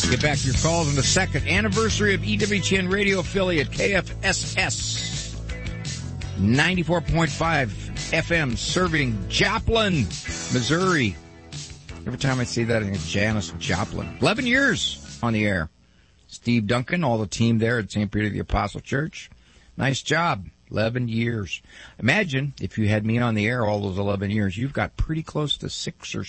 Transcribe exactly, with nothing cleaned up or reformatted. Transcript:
Get back to your calls on the second anniversary of E W T N radio affiliate K F S S ninety-four point five F M, serving Joplin, Missouri. Every time I see that, I think Janis Joplin. eleven years on the air. Steve Duncan, all the team there at Saint Peter the Apostle Church. Nice job. eleven years. Imagine if you had me on the air all those eleven years, you've got pretty close to six or